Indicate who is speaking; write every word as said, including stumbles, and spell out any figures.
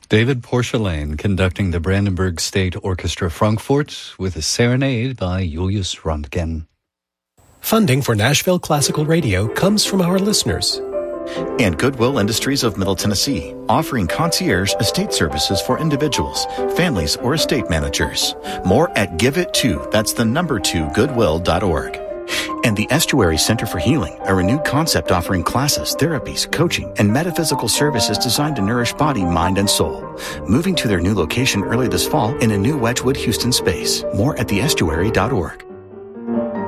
Speaker 1: David Porcelain conducting the Brandenburg State Orchestra Frankfurt with a serenade by Julius Röntgen.
Speaker 2: Funding for Nashville Classical Radio comes from our listeners.
Speaker 3: And Goodwill Industries of Middle Tennessee, offering concierge estate services for individuals, families, or estate managers. More at give it to, that's the number two, goodwill dot org. And the Estuary Center for Healing, a renewed concept offering classes, therapies, coaching, and metaphysical services designed to nourish body, mind, and soul. Moving to their new location early this fall in a new Wedgwood, Houston space. More at the estuary dot org.